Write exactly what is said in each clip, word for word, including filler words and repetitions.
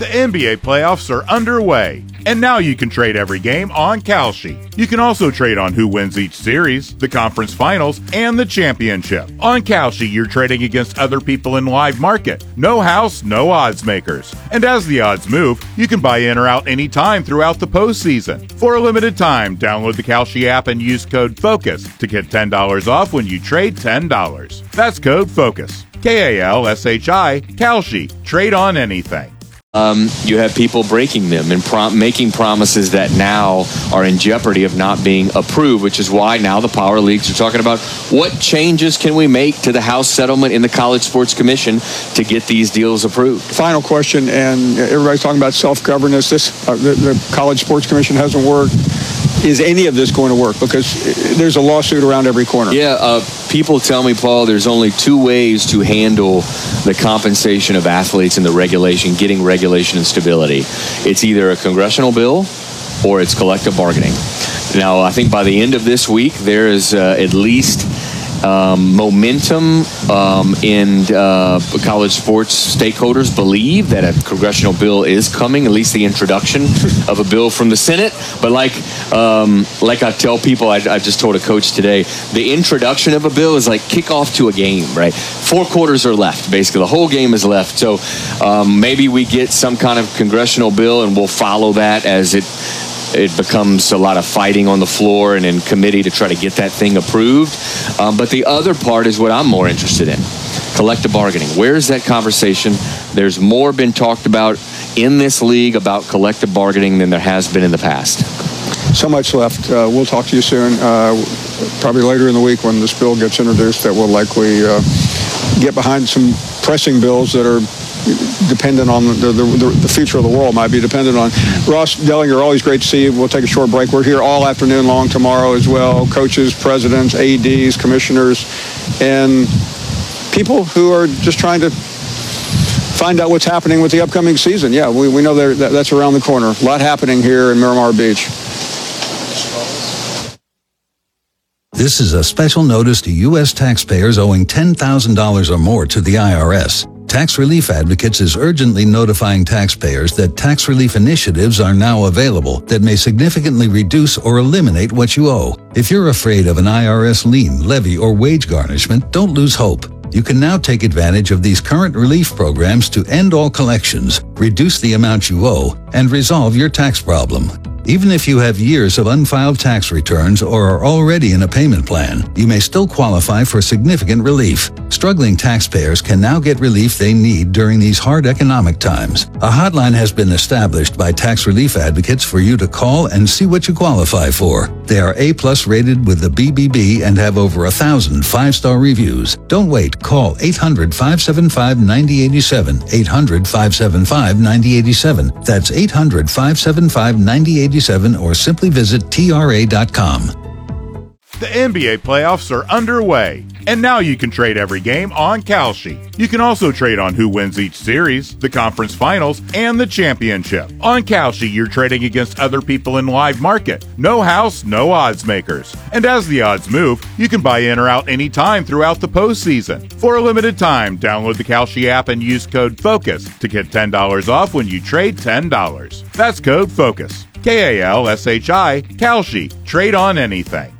The N B A playoffs are underway, and now you can trade every game on Kalshi. You can also trade on who wins each series, the conference finals, and the championship. On Kalshi, you're trading against other people in live market. No house, no odds makers. And as the odds move, you can buy in or out anytime throughout the postseason. For a limited time, download the Kalshi app and use code FOCUS to get ten dollars off when you trade ten dollars. That's code FOCUS. K A L S H I, Kalshi. Trade on anything. Um, you have people breaking them and prom- making promises that now are in jeopardy of not being approved, which is why now the power leagues are talking about what changes can we make to the House settlement in the College Sports Commission to get these deals approved. Final question, and everybody's talking about self-governance. This uh, the, the College Sports Commission hasn't worked. Is any of this going to work? Because there's a lawsuit around every corner. Yeah, uh, people tell me, Paul, there's only two ways to handle the compensation of athletes and the regulation, getting regulation and stability. It's either a congressional bill or it's collective bargaining. Now, I think by the end of this week, there is uh, at least um, momentum um, in uh, college sports stakeholders believe that a congressional bill is coming, at least the introduction of a bill from the Senate. But like um, like I tell people, I, I just told a coach today, the introduction of a bill is like kickoff to a game, right? Four quarters are left, basically. The whole game is left. So um, maybe we get some kind of congressional bill and we'll follow that as it It becomes a lot of fighting on the floor and in committee to try to get that thing approved. Um, but the other part is what I'm more interested in, collective bargaining. Where's that conversation? There's more been talked about in this league about collective bargaining than there has been in the past. So much left. Uh, we'll talk to you soon, uh, probably later in the week when this bill gets introduced that will likely uh, get behind some pressing bills that are dependent on the, the, the future of the world, might be dependent on. Ross Dellinger, always great to see you. We'll take a short break. We're here all afternoon long tomorrow as well. Coaches, presidents, A Ds, commissioners, and people who are just trying to find out what's happening with the upcoming season. Yeah, we, we know that that's around the corner. A lot happening here in Miramar Beach. This is a special notice to U S taxpayers owing ten thousand dollars or more to the I R S. Tax Relief Advocates is urgently notifying taxpayers that tax relief initiatives are now available that may significantly reduce or eliminate what you owe. If you're afraid of an I R S lien, levy, or wage garnishment, don't lose hope. You can now take advantage of these current relief programs to end all collections, reduce the amount you owe, and resolve your tax problem. Even if you have years of unfiled tax returns or are already in a payment plan, you may still qualify for significant relief. Struggling taxpayers can now get relief they need during these hard economic times. A hotline has been established by Tax Relief Advocates for you to call and see what you qualify for. They are A-plus rated with the B B B and have over a thousand five-star reviews. Don't wait. Call eight hundred, five seven five, nine zero eight seven, eight hundred, five seven five, nine zero eight seven. That's eight hundred, five seven five, nine zero eight seven, or simply visit T R A dot com. The N B A playoffs are underway, and now you can trade every game on Kalshi. You can also trade on who wins each series, the conference finals, and the championship. On Kalshi, you're trading against other people in live market. No house, no odds makers. And as the odds move, you can buy in or out anytime throughout the postseason. For a limited time, download the Kalshi app and use code FOCUS to get ten dollars off when you trade ten dollars. That's code FOCUS. K A L S H I, Kalshi. Trade on anything.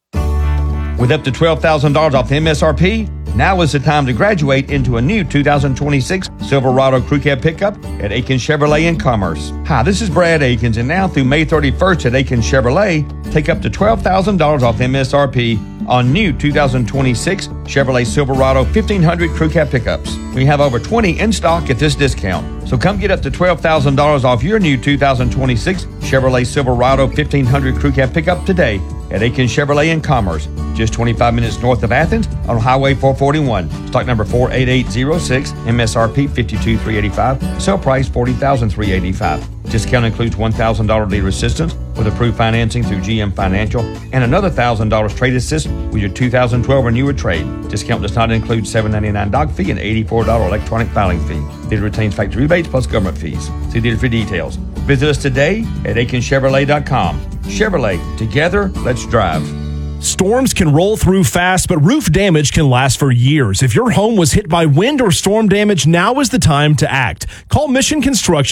With up to twelve thousand dollars off M S R P, now is the time to graduate into a new two thousand twenty-six Silverado Crew Cab pickup at Aikens Chevrolet in Commerce. Hi, this is Brad Aikens, and now through May thirty-first at Aikens Chevrolet, take up to twelve thousand dollars off M S R P on new two thousand twenty-six Chevrolet Silverado fifteen hundred Crew Cab pickups. We have over twenty in stock at this discount. So come get up to twelve thousand dollars off your new two thousand twenty-six Chevrolet Silverado fifteen hundred Crew Cab pickup today at Aikens Chevrolet in Commerce, just twenty-five minutes north of Athens on Highway four forty-one. Stock number four eight eight zero six, M S R P fifty-two thousand three hundred eighty-five dollars, sale price forty thousand three hundred eighty-five dollars. Discount includes one thousand dollars dealer assistance with approved financing through G M Financial and another one thousand dollars trade assistance with your two thousand twelve or newer trade. Discount does not include seven dollars and ninety-nine cents doc fee and eighty-four dollars electronic filing fee. Dealer retains factory rebates plus government fees. See dealer for details. Visit us today at Aikens Chevrolet dot com. Chevrolet, together, let's drive. Storms can roll through fast, but roof damage can last for years. If your home was hit by wind or storm damage, now is the time to act. Call Mission Construction